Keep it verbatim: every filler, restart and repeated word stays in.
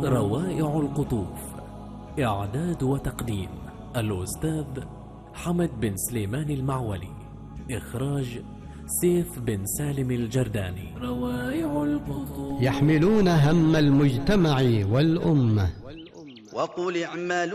روائع القطوف. إعداد وتقديم الأستاذ حمد بن سليمان المعولي. إخراج سيف بن سالم الجرداني. روائع القطوف يحملون هم المجتمع والأمة. وقل اعملوا